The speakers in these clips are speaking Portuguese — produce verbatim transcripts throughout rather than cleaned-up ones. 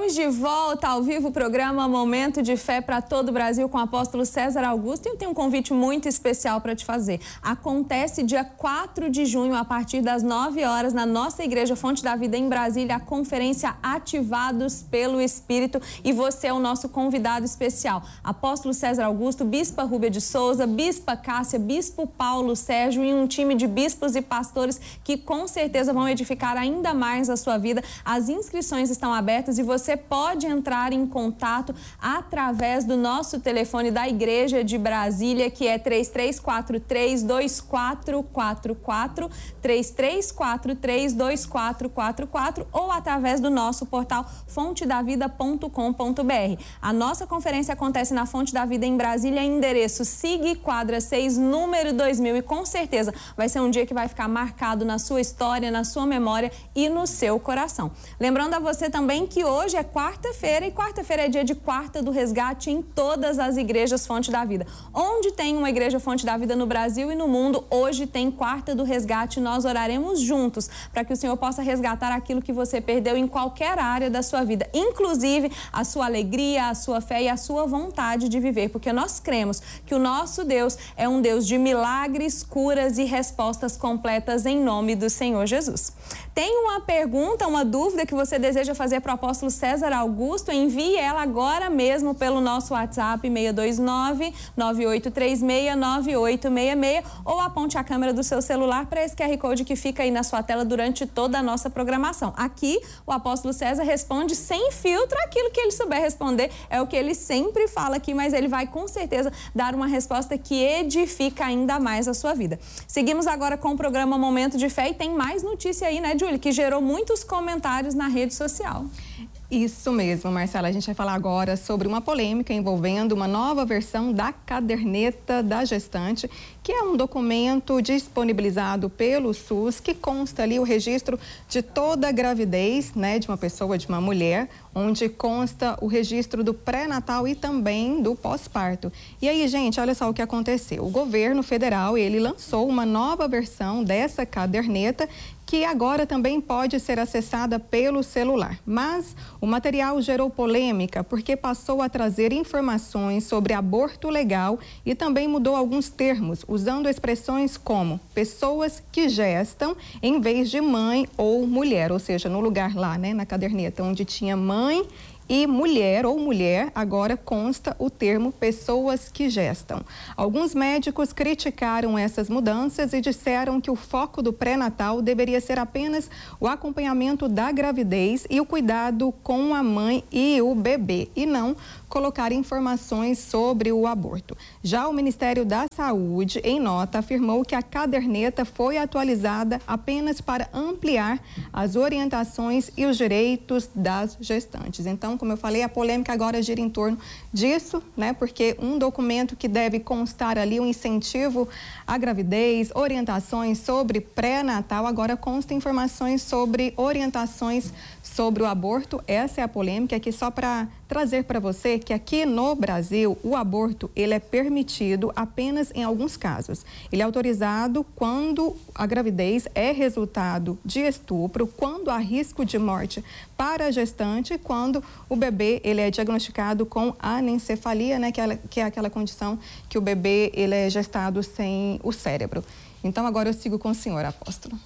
Estamos de volta ao vivo, o programa Momento de Fé para todo o Brasil com o apóstolo César Augusto. E eu tenho um convite muito especial para te fazer. Acontece dia quatro de junho, a partir das nove horas, na nossa Igreja Fonte da Vida em Brasília, a conferência Ativados pelo Espírito. E você é o nosso convidado especial. Apóstolo César Augusto, Bispa Rúbia de Souza, Bispa Cássia, Bispo Paulo Sérgio e um time de bispos e pastores que com certeza vão edificar ainda mais a sua vida. As inscrições estão abertas e você pode entrar em contato através do nosso telefone da Igreja de Brasília, que é três três quatro três, dois quatro quatro quatro, três três quatro três, dois quatro quatro quatro, ou através do nosso portal fonte da vida ponto com ponto br. A nossa conferência acontece na Fonte da Vida em Brasília, endereço S I G, quadra seis, número dois mil, e com certeza vai ser um dia que vai ficar marcado na sua história, na sua memória e no seu coração. Lembrando a você também que hoje é quarta-feira e quarta-feira é dia de Quarta do Resgate em todas as igrejas Fonte da Vida. Onde tem uma igreja Fonte da Vida no Brasil e no mundo, hoje tem Quarta do Resgate. Nós oraremos juntos para que o Senhor possa resgatar aquilo que você perdeu em qualquer área da sua vida, inclusive a sua alegria, a sua fé e a sua vontade de viver, porque nós cremos que o nosso Deus é um Deus de milagres, curas e respostas completas em nome do Senhor Jesus. Tem uma pergunta, uma dúvida que você deseja fazer para o apóstolo César Augusto? Envie ela agora mesmo pelo nosso WhatsApp seis dois nove, nove oito três seis, nove oito seis seis, ou aponte a câmera do seu celular para esse Q R Code que fica aí na sua tela durante toda a nossa programação. Aqui, o apóstolo César responde sem filtro aquilo que ele souber responder, é o que ele sempre fala aqui, mas ele vai com certeza dar uma resposta que edifica ainda mais a sua vida. Seguimos agora com o programa Momento de Fé e tem mais notícia aí, né, Júlia, que gerou muitos comentários na rede social. Isso mesmo, Marcela. A gente vai falar agora sobre uma polêmica envolvendo uma nova versão da caderneta da gestante, que é um documento disponibilizado pelo SUS que consta ali o registro de toda a gravidez, né, de uma pessoa, de uma mulher, onde consta o registro do pré-natal e também do pós-parto. E aí, gente, olha só o que aconteceu. O governo federal, ele lançou uma nova versão dessa caderneta que agora também pode ser acessada pelo celular. Mas o material gerou polêmica porque passou a trazer informações sobre aborto legal e também mudou alguns termos, usando expressões como pessoas que gestam em vez de mãe ou mulher, ou seja, no lugar lá, né, na caderneta onde tinha mãe e mulher ou mulher, agora consta o termo pessoas que gestam. Alguns médicos criticaram essas mudanças e disseram que o foco do pré-natal deveria ser apenas o acompanhamento da gravidez e o cuidado com a mãe e o bebê, e não colocar informações sobre o aborto. Já o Ministério da Saúde, em nota, afirmou que a caderneta foi atualizada apenas para ampliar as orientações e os direitos das gestantes. Então, como eu falei, a polêmica agora gira em torno disso, né? Porque um documento que deve constar ali um incentivo à gravidez, orientações sobre pré-natal, agora consta informações sobre orientações sobre o aborto. Essa é a polêmica aqui, só para trazer para você que aqui no Brasil o aborto ele é permitido apenas em alguns casos. Ele é autorizado quando a gravidez é resultado de estupro, quando há risco de morte para a gestante, quando o bebê ele é diagnosticado com anencefalia, né, que é, que é aquela condição que o bebê ele é gestado sem o cérebro. Então agora eu sigo com o senhor, apóstolo.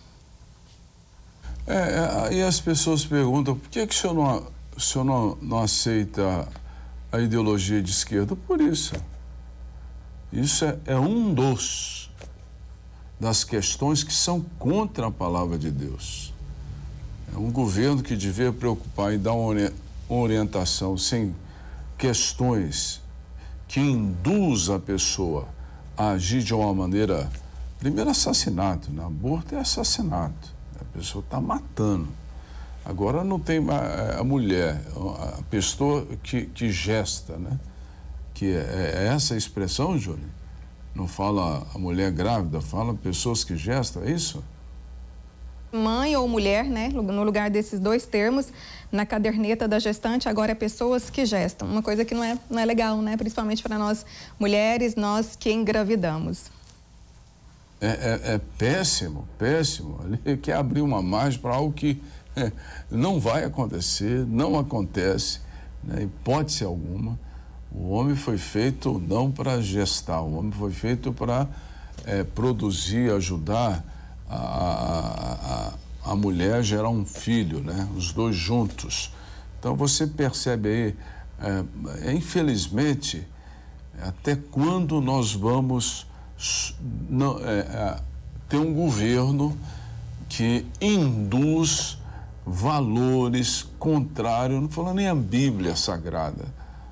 É, aí as pessoas perguntam, por que, que o senhor, não, o senhor não, não aceita a ideologia de esquerda? Por isso. Isso é, é um dos das questões que são contra a palavra de Deus. É um governo que devia preocupar em dar uma orientação sem questões que induz a pessoa a agir de uma maneira... Primeiro, assassinato, né? Aborto é assassinato. A pessoa está matando. Agora não tem a mulher, a pessoa que, que gesta, né? Que é, é essa expressão, Júlio? Não fala a mulher grávida, fala pessoas que gestam, é isso? Mãe ou mulher, né? No lugar desses dois termos, na caderneta da gestante, agora é pessoas que gestam. Uma coisa que não é, não é legal, né? Principalmente para nós mulheres, nós que engravidamos. É, é, é péssimo, péssimo. Ali quer abrir uma margem para algo que É, não vai acontecer, não acontece, né, hipótese alguma. O homem foi feito não para gestar, o homem foi feito para é, produzir, ajudar a, a, a, a mulher a gerar um filho, né, os dois juntos. Então você percebe aí, é, é, infelizmente, até quando nós vamos não, é, é, ter um governo que induz valores contrários, não falando nem a Bíblia Sagrada,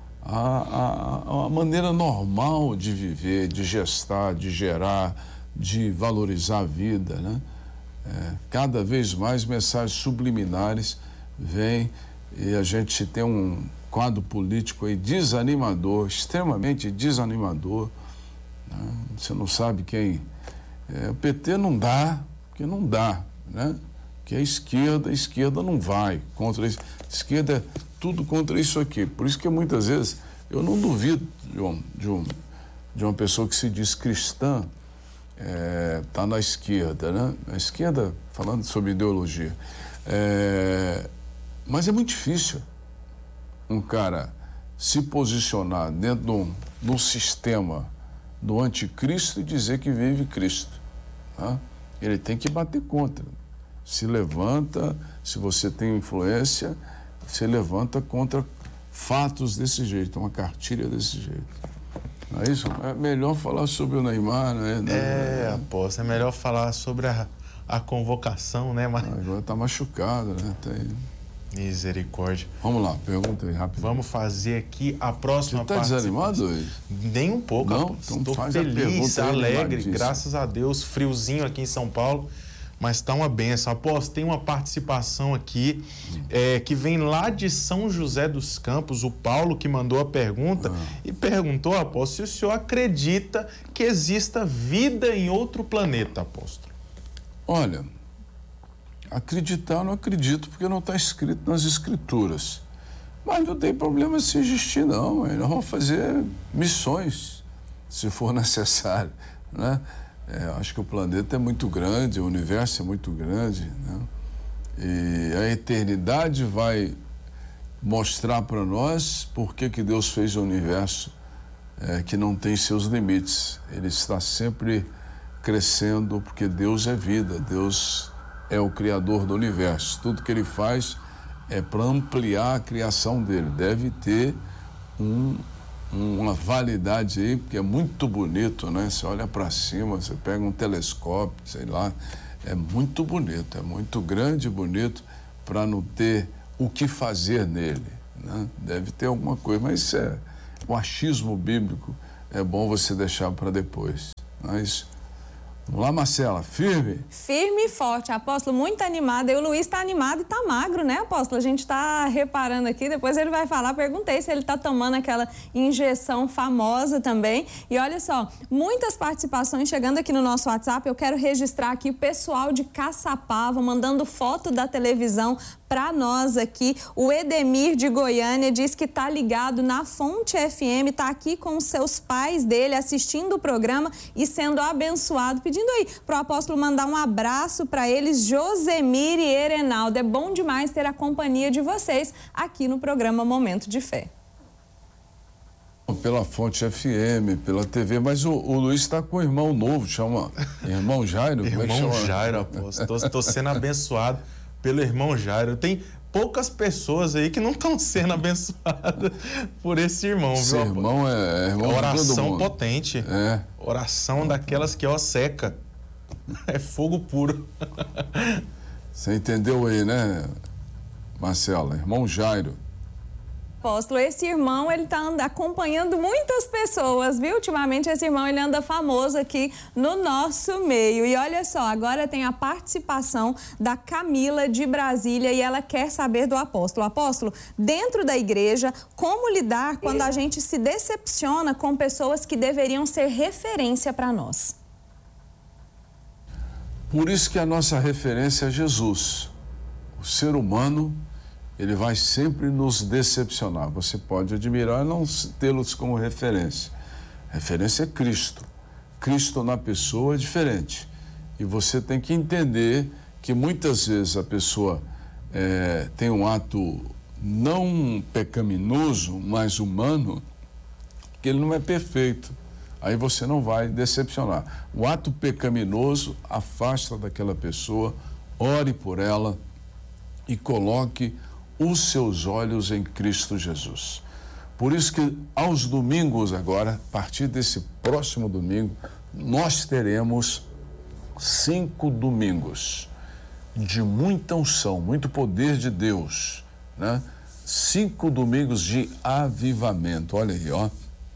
a, a, a maneira normal de viver, de gestar, de gerar, de valorizar a vida, né? É, cada vez mais mensagens subliminares vêm e a gente tem um quadro político aí desanimador, extremamente desanimador, né? Você não sabe quem... É, o P T não dá, porque não dá, né? Que a esquerda, a esquerda não vai contra isso. A esquerda é tudo contra isso aqui. Por isso que muitas vezes eu não duvido de, um, de, um, de uma pessoa que se diz cristã, está é, na esquerda, né? A esquerda, falando sobre ideologia. É, mas é muito difícil um cara se posicionar dentro de um, de um sistema do anticristo e dizer que vive Cristo. Tá? Ele tem que bater contra. Se levanta, se você tem influência, se levanta contra fatos desse jeito, uma cartilha desse jeito. Não é isso? É melhor falar sobre o Neymar, né? É, apóstolo, é melhor falar sobre a, a convocação, né? Mas... Agora está machucado, né? Tem... Misericórdia. Vamos lá, pergunta aí, rápido. Vamos fazer aqui a próxima parte. Você está desanimado hoje? Nem um pouco, não? Então estou faz feliz, a alegre, graças a Deus, friozinho aqui em São Paulo, mas está uma benção. Apóstolo, tem uma participação aqui hum. é, que vem lá de São José dos Campos, o Paulo que mandou a pergunta ah. e perguntou, apóstolo, se o senhor acredita que exista vida em outro planeta, apóstolo? Olha, acreditar eu não acredito porque não está escrito nas escrituras, mas não tem problema se existir não, nós vamos fazer missões se for necessário, né? É, acho que o planeta é muito grande, o universo é muito grande, né? E a eternidade vai mostrar para nós por que que Deus fez o universo é, que não tem seus limites. Ele está sempre crescendo porque Deus é vida, Deus é o criador do universo. Tudo que ele faz é para ampliar a criação dele. Deve ter um, uma validade aí, porque é muito bonito, né? Você olha para cima, você pega um telescópio, sei lá, é muito bonito, é muito grande e bonito para não ter o que fazer nele, né? Deve ter alguma coisa, mas isso é o achismo bíblico, é bom você deixar para depois. Mas vamos lá, Marcela, firme? Firme e forte, apóstolo, muito animado. E o Luiz está animado e está magro, né, apóstolo? A gente está reparando aqui, depois ele vai falar. Perguntei se ele está tomando aquela injeção famosa também. E olha só, muitas participações chegando aqui no nosso WhatsApp. Eu quero registrar aqui o pessoal de Caçapava mandando foto da televisão para nós aqui. O Edemir de Goiânia diz que está ligado na Fonte F M, está aqui com os seus pais dele assistindo o programa e sendo abençoado, pedindo aí para o apóstolo mandar um abraço para eles, Josemir e Erenaldo. É bom demais ter a companhia de vocês aqui no programa Momento de Fé. Pela Fonte F M, pela T V, mas o, o Luiz está com um irmão novo, chama irmão Jairo. Irmão como é que chama? Jairo, apóstolo. Estou sendo abençoado pelo irmão Jairo. Tem poucas pessoas aí que não estão sendo abençoadas por esse irmão, esse viu? irmão é, é irmão oração potente. É. Oração daquelas que, ó, seca. É fogo puro. Você entendeu aí, né, Marcela? Irmão Jairo. Apóstolo, esse irmão, ele está acompanhando muitas pessoas, viu? Ultimamente, esse irmão, ele anda famoso aqui no nosso meio. E olha só, agora tem a participação da Camila de Brasília e ela quer saber do apóstolo. Apóstolo, dentro da igreja, como lidar quando a gente se decepciona com pessoas que deveriam ser referência para nós? Por isso que a nossa referência é Jesus. O ser humano, ele vai sempre nos decepcionar. Você pode admirar e não tê-los como referência. Referência é Cristo. Cristo na pessoa é diferente. E você tem que entender que muitas vezes a pessoa é, tem um ato não pecaminoso, mas humano, que ele não é perfeito. Aí você não vai decepcionar. O ato pecaminoso afasta daquela pessoa, ore por ela e coloque os seus olhos em Cristo Jesus. Por isso que aos domingos agora, a partir desse próximo domingo, nós teremos cinco domingos de muita unção, muito poder de Deus, né? Cinco domingos de avivamento, olha aí, ó,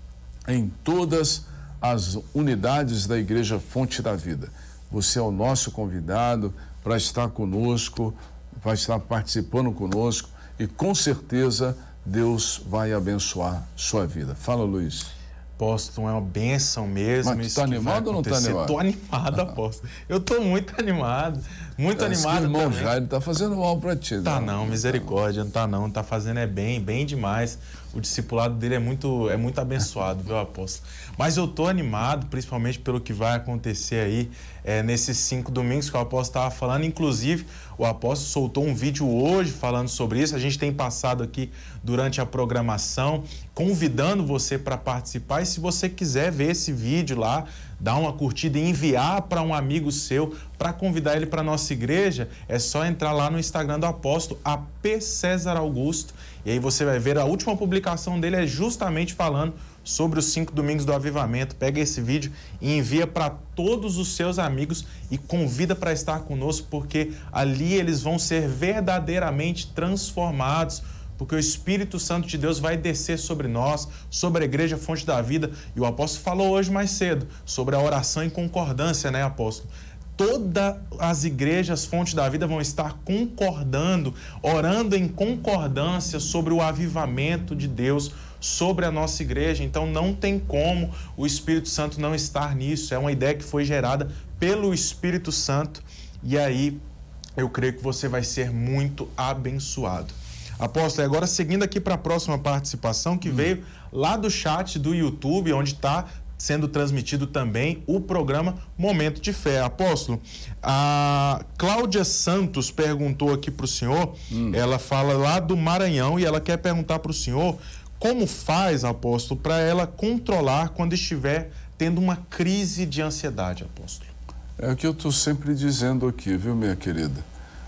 em todas as unidades da Igreja Fonte da Vida. Você é o nosso convidado para estar conosco, vai estar participando conosco e com certeza Deus vai abençoar sua vida. Fala, Luiz. Apóstolo, é uma bênção mesmo. Mas tu tá animado ou não tá animado? Tô animado, apóstolo. Eu tô muito animado, muito Parece animado que o irmão também. Jair tá fazendo mal pra ti. Tá não, misericórdia, não tá não, tá fazendo é bem, bem demais. O discipulado dele é muito, é muito abençoado, viu, apóstolo? Mas eu tô animado, principalmente pelo que vai acontecer aí é, nesses cinco domingos que o apóstolo estava falando. Inclusive, o apóstolo soltou um vídeo hoje falando sobre isso. A gente tem passado aqui durante a programação, convidando você para participar. E se você quiser ver esse vídeo lá, dar uma curtida e enviar para um amigo seu, para convidar ele para nossa igreja, é só entrar lá no Instagram do apóstolo, A P César Augusto, e aí você vai ver a última publicação dele é justamente falando sobre os cinco domingos do avivamento. Pega esse vídeo e envia para todos os seus amigos e convida para estar conosco, porque ali eles vão ser verdadeiramente transformados, porque o Espírito Santo de Deus vai descer sobre nós, sobre a Igreja Fonte da Vida. E o apóstolo falou hoje mais cedo sobre a oração em concordância, né, apóstolo? Todas as igrejas Fonte da Vida vão estar concordando, orando em concordância sobre o avivamento de Deus sobre a nossa igreja. Então não tem como o Espírito Santo não estar nisso. É uma ideia que foi gerada pelo Espírito Santo e aí eu creio que você vai ser muito abençoado. Apóstolo, agora seguindo aqui para a próxima participação que hum. veio lá do chat do YouTube, onde está sendo transmitido também o programa Momento de Fé. Apóstolo, a Cláudia Santos perguntou aqui para o senhor, hum. ela fala lá do Maranhão e ela quer perguntar para o senhor como faz, apóstolo, para ela controlar quando estiver tendo uma crise de ansiedade, apóstolo. É o que eu estou sempre dizendo aqui, viu, minha querida?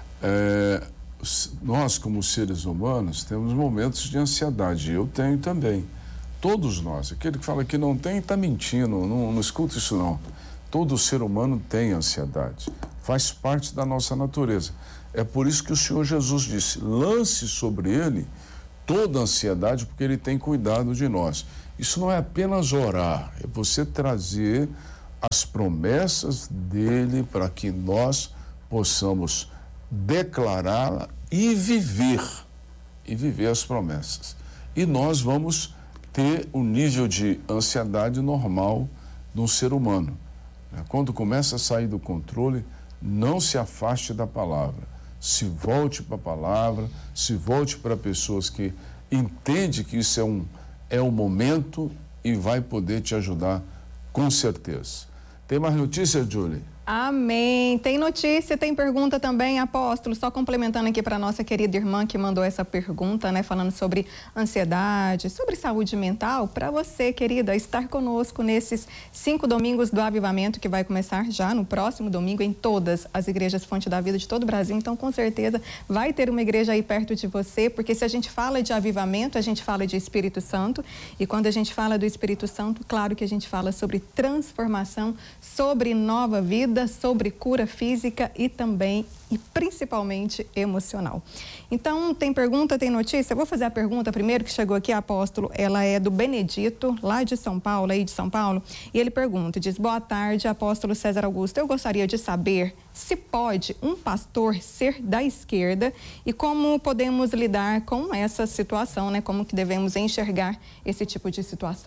É, nós, como seres humanos, temos momentos de ansiedade, eu tenho também. Todos nós. Aquele que fala que não tem, está mentindo, não, não escuta isso não. Todo ser humano tem ansiedade, faz parte da nossa natureza. É por isso que o Senhor Jesus disse, lance sobre ele toda a ansiedade, porque ele tem cuidado de nós. Isso não é apenas orar, é você trazer as promessas dele para que nós possamos declará-la e viver, e viver as promessas. E nós vamos ter um nível de ansiedade normal de um ser humano. Quando começa a sair do controle, não se afaste da palavra. Se volte para a palavra, se volte para pessoas que entendem que isso é um, é um momento e vai poder te ajudar com certeza. Tem mais notícias, Julie? Amém. Tem notícia, tem pergunta também, apóstolo. Só complementando aqui para nossa querida irmã que mandou essa pergunta, né? Falando sobre ansiedade, sobre saúde mental. Para você, querida, estar conosco nesses cinco domingos do avivamento que vai começar já no próximo domingo em todas as igrejas Fonte da Vida de todo o Brasil. Então, com certeza, vai ter uma igreja aí perto de você, porque se a gente fala de avivamento, a gente fala de Espírito Santo. E quando a gente fala do Espírito Santo, claro que a gente fala sobre transformação, sobre nova vida, sobre cura física e também e principalmente emocional. Então, tem pergunta, tem notícia? Eu vou fazer a pergunta primeiro que chegou aqui, apóstolo. Ela é do Benedito, lá de São Paulo, aí de São Paulo. E ele pergunta, diz, boa tarde, apóstolo César Augusto. Eu gostaria de saber se pode um pastor ser da esquerda e como podemos lidar com essa situação, né? Como que devemos enxergar esse tipo de situação.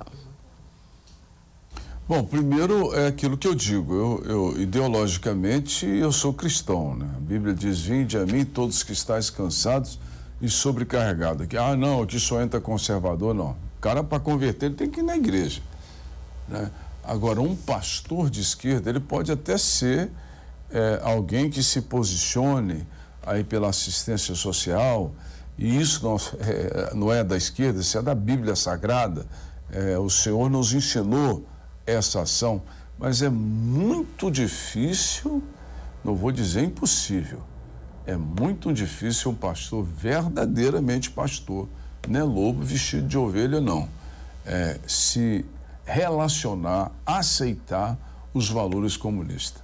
Bom, primeiro é aquilo que eu digo, eu, eu ideologicamente eu sou cristão, né? A Bíblia diz, vinde a mim todos que estáis cansados e sobrecarregados. Ah, não, aqui só entra conservador, não. O cara, para converter, ele tem que ir na igreja, né? Agora, um pastor de esquerda, ele pode até ser é, alguém que se posicione aí pela assistência social, e isso não é, não é da esquerda, isso é da Bíblia Sagrada. É, o Senhor nos ensinou essa ação, mas é muito difícil, não vou dizer impossível, é muito difícil um pastor, verdadeiramente pastor, não é lobo vestido de ovelha, não, é, se relacionar, aceitar os valores comunistas.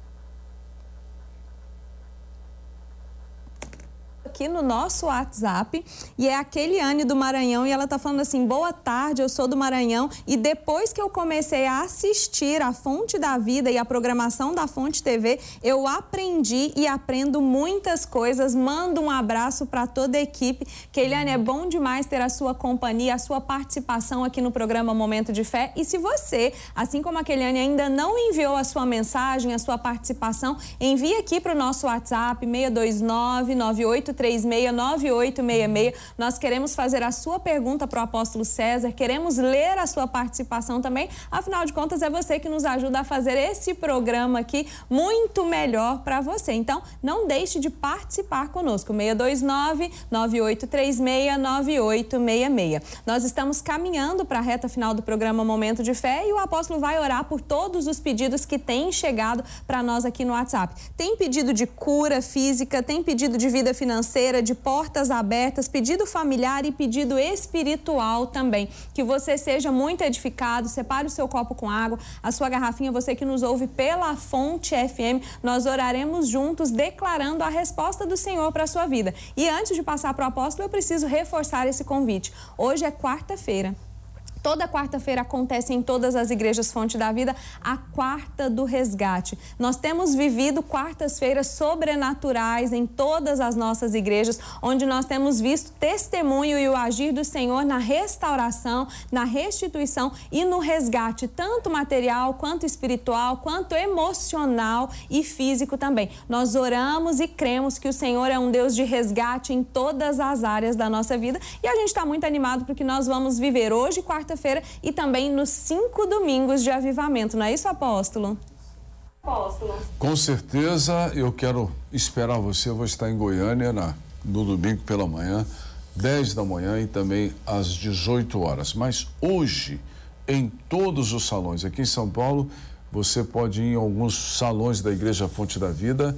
Aqui no nosso WhatsApp, e é a Keliane do Maranhão, e ela tá falando assim: boa tarde, eu sou do Maranhão, e depois que eu comecei a assistir a Fonte da Vida e a programação da Fonte T V, eu aprendi e aprendo muitas coisas. Mando um abraço para toda a equipe. Keliane, é bom demais ter a sua companhia, a sua participação aqui no programa Momento de Fé. E se você, assim como a Keliane, ainda não enviou a sua mensagem, a sua participação, envie aqui para o nosso WhatsApp seis dois nove, nove oito três seis, nove oito seis seis. Nós queremos fazer a sua pergunta para o apóstolo César, queremos ler a sua participação também. Afinal de contas, é você que nos ajuda a fazer esse programa aqui muito melhor para você. Então, não deixe de participar conosco. seis dois nove, nove oito três seis, nove oito seis seis. Nós estamos caminhando para a reta final do programa Momento de Fé e o apóstolo vai orar por todos os pedidos que têm chegado para nós aqui no WhatsApp. Tem pedido de cura física, tem pedido de vida financeira, de portas abertas, pedido familiar e pedido espiritual também. Que você seja muito edificado, separe o seu copo com água, a sua garrafinha, você que nos ouve pela Fonte F M, nós oraremos juntos declarando a resposta do Senhor para a sua vida. E antes de passar para o apóstolo, eu preciso reforçar esse convite. Hoje é quarta-feira. Toda quarta-feira acontece em todas as igrejas Fonte da Vida a Quarta do Resgate. Nós temos vivido quartas-feiras sobrenaturais em todas as nossas igrejas, onde nós temos visto testemunho e o agir do Senhor na restauração, na restituição e no resgate, tanto material, quanto espiritual, quanto emocional e físico também. Nós oramos e cremos que o Senhor é um Deus de resgate em todas as áreas da nossa vida e a gente está muito animado porque nós vamos viver hoje, quarta-feira, e também nos cinco domingos de avivamento, não é isso, apóstolo? Apóstolo. Com certeza, eu quero esperar você, eu vou estar em Goiânia na, no domingo pela manhã, dez da manhã e também às dezoito horas. Mas hoje, em todos os salões aqui em São Paulo, você pode ir em alguns salões da Igreja Fonte da Vida,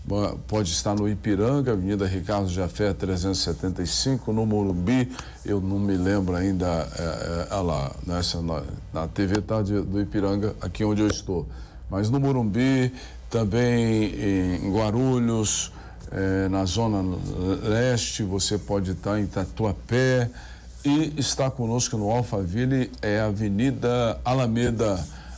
pode estar no Ipiranga, Avenida Ricardo Jafé trezentos e setenta e cinco, no Morumbi, eu não me lembro ainda, é, é, lá, nessa, na, na T V tá de, do Ipiranga, aqui onde eu estou, mas no Morumbi, também em Guarulhos, é, na Zona Leste, você pode estar em Tatuapé e está conosco no Alphaville, é a Avenida Alameda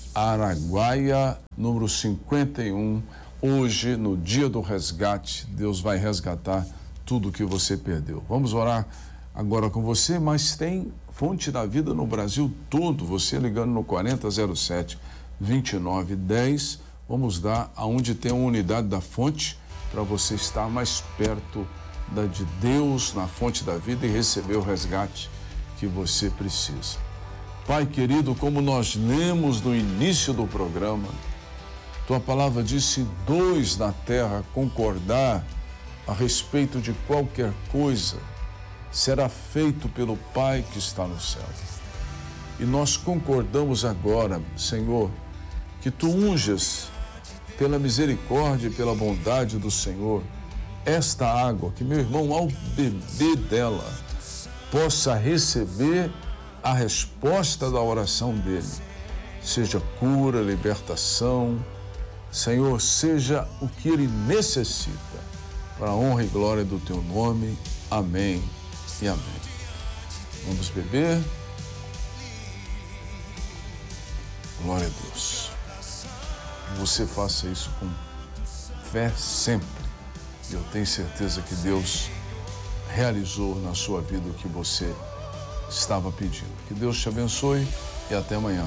Araguaia, número cinquenta e um. Hoje, no dia do resgate, Deus vai resgatar tudo que você perdeu. Vamos orar agora com você, mas tem Fonte da Vida no Brasil todo. Você ligando no quarenta zero sete, vinte e nove dez. Vamos dar aonde tem a unidade da fonte para você estar mais perto da de Deus na Fonte da Vida e receber o resgate que você precisa. Pai querido, como nós lemos no início do programa, Tua palavra diz: se dois na terra concordar a respeito de qualquer coisa, será feito pelo Pai que está no céu. E nós concordamos agora, Senhor, que Tu unjas pela misericórdia e pela bondade do Senhor esta água, que meu irmão, ao beber dela, possa receber a resposta da oração dele. Seja cura, libertação, Senhor, seja o que ele necessita, para a honra e glória do Teu nome. Amém e amém. Vamos beber. Glória a Deus. Você faça isso com fé sempre. E eu tenho certeza que Deus realizou na sua vida o que você estava pedindo. Que Deus te abençoe e até amanhã.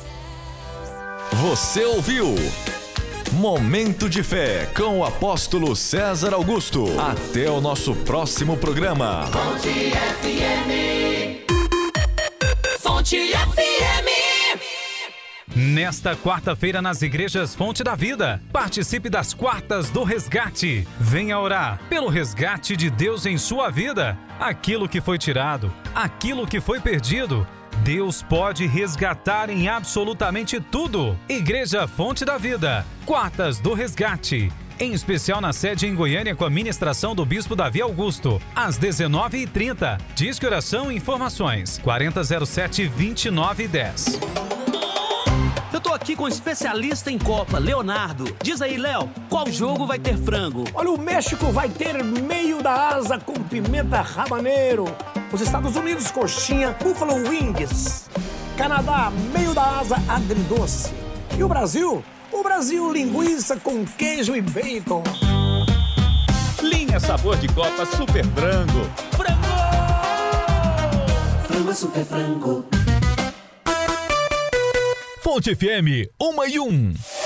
Você ouviu Momento de Fé com o apóstolo César Augusto. Até o nosso próximo programa. Fonte F M. Fonte F M. Nesta quarta-feira nas igrejas Fonte da Vida, participe das Quartas do Resgate. Venha orar pelo resgate de Deus em sua vida. Aquilo que foi tirado, aquilo que foi perdido, Deus pode resgatar em absolutamente tudo. Igreja Fonte da Vida, Quartas do Resgate. Em especial na sede em Goiânia com a ministração do Bispo Davi Augusto, às dezenove e trinta. Disque Oração e Informações, quarenta zero sete, vinte e nove dez. Eu tô aqui com o especialista em Copa, Leonardo. Diz aí, Léo, qual jogo vai ter frango? Olha, o México vai ter meio da asa com pimenta habanero. Os Estados Unidos, coxinha, Buffalo Wings. Canadá, meio da asa agridoce. E o Brasil? O Brasil, linguiça com queijo e bacon. Linha sabor de Copa Super Frango. Frango! Frango é super frango. Fonte F M, uma e um.